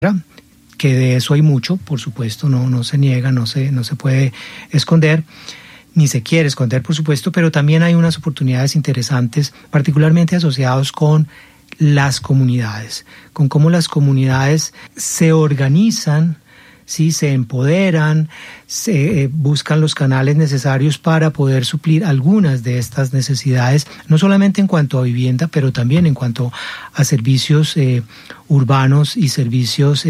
que de eso hay mucho, por supuesto, no se niega, no se puede esconder, ni se quiere esconder, por supuesto, pero también hay unas oportunidades interesantes, particularmente asociados con las comunidades, con cómo las comunidades se organizan, ¿sí? Se empoderan, se buscan los canales necesarios para poder suplir algunas de estas necesidades, no solamente en cuanto a vivienda, pero también en cuanto a servicios urbanos y servicios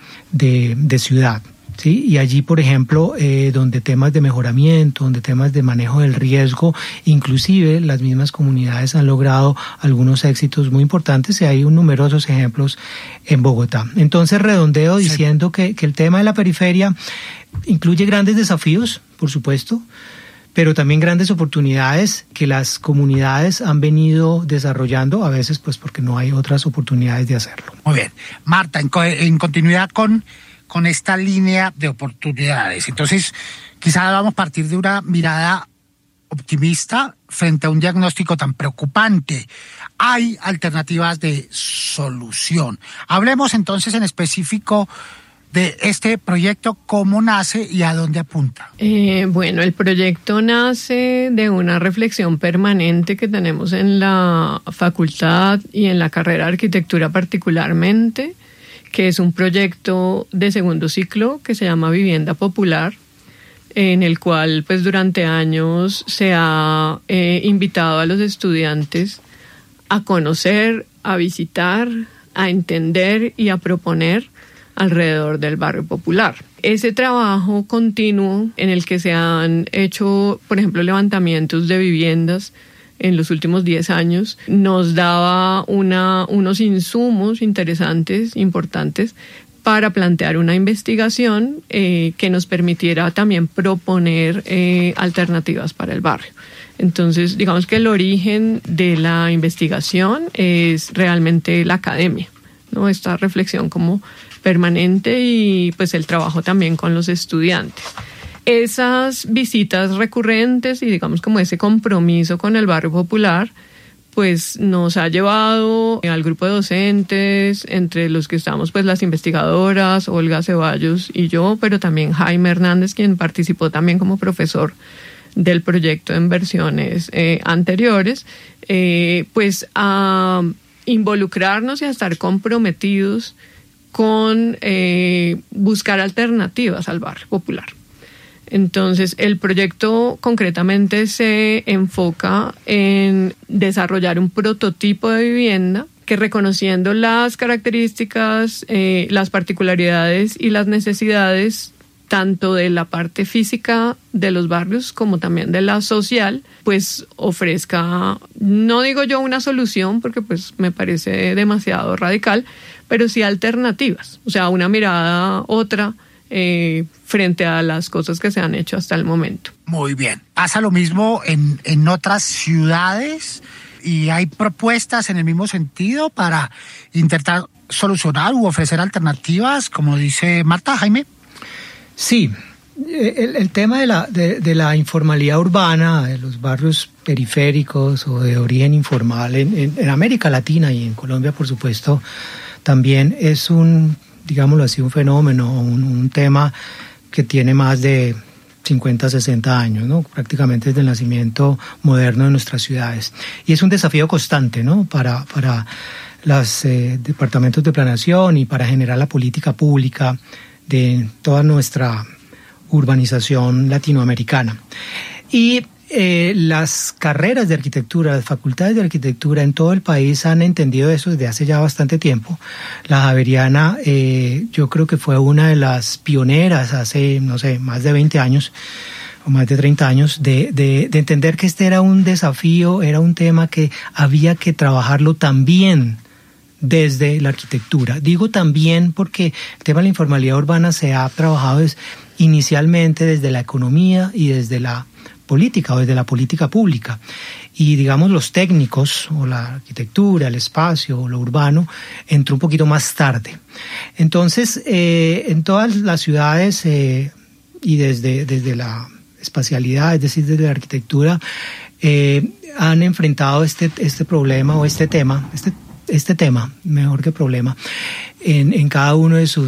de ciudad. ¿Sí? Y allí, por ejemplo, donde temas de mejoramiento, donde temas de manejo del riesgo, inclusive las mismas comunidades han logrado algunos éxitos muy importantes y hay numerosos ejemplos en Bogotá. Entonces redondeo diciendo que el tema de la periferia incluye grandes desafíos, por supuesto, pero también grandes oportunidades que las comunidades han venido desarrollando, a veces pues porque no hay otras oportunidades de hacerlo. Muy bien. Marta, en continuidad con esta línea de oportunidades. Entonces, quizá vamos a partir de una mirada optimista frente a un diagnóstico tan preocupante. Hay alternativas de solución. Hablemos entonces en específico de este proyecto, cómo nace y a dónde apunta. Bueno, el proyecto nace de una reflexión permanente que tenemos en la facultad y en la carrera de arquitectura particularmente, que es un proyecto de segundo ciclo que se llama Vivienda Popular, en el cual pues durante años se ha invitado a los estudiantes a conocer, a visitar, a entender y a proponer alrededor del barrio popular. Ese trabajo continuo en el que se han hecho, por ejemplo, levantamientos de viviendas en los últimos 10 años, nos daba unos insumos interesantes, importantes, para plantear una investigación que nos permitiera también proponer alternativas para el barrio. Entonces, digamos que el origen de la investigación es realmente la academia, ¿no? Esta reflexión como permanente y pues el trabajo también con los estudiantes. Esas visitas recurrentes y digamos como ese compromiso con el barrio popular pues nos ha llevado al grupo de docentes, entre los que estamos pues las investigadoras, Olga Ceballos y yo, pero también Jaime Hernández, quien participó también como profesor del proyecto en versiones anteriores, pues a involucrarnos y a estar comprometidos con buscar alternativas al barrio popular. Entonces, el proyecto concretamente se enfoca en desarrollar un prototipo de vivienda que, reconociendo las características, las particularidades y las necesidades tanto de la parte física de los barrios como también de la social, pues ofrezca, no digo yo una solución porque pues me parece demasiado radical, pero sí alternativas, o sea, una mirada otra frente a las cosas que se han hecho hasta el momento. Muy bien. ¿Pasa lo mismo en otras ciudades y hay propuestas en el mismo sentido para intentar solucionar u ofrecer alternativas, como dice Marta? Jaime. Sí, el tema de la informalidad urbana, de los barrios periféricos o de origen informal en América Latina y en Colombia, por supuesto, también es digámoslo así, un fenómeno, un tema que tiene más de 50, 60 años, ¿no? Prácticamente desde el nacimiento moderno de nuestras ciudades. Y es un desafío constante, ¿no? Para los departamentos de planeación y para generar la política pública de toda nuestra urbanización latinoamericana. Y las carreras de arquitectura, las facultades de arquitectura en todo el país han entendido eso desde hace ya bastante tiempo. La Javeriana yo creo que fue una de las pioneras hace, no sé, más de 20 años o más de 30 años de entender que este era un desafío, era un tema que había que trabajarlo también desde la arquitectura. Digo también porque el tema de la informalidad urbana se ha trabajado inicialmente desde la economía y desde la política o desde la política pública. Y digamos los técnicos o la arquitectura, el espacio o lo urbano entró un poquito más tarde. Entonces, en todas las ciudades y desde la espacialidad, es decir, desde la arquitectura, han enfrentado este problema o este tema este tema, mejor que problema, en cada uno de sus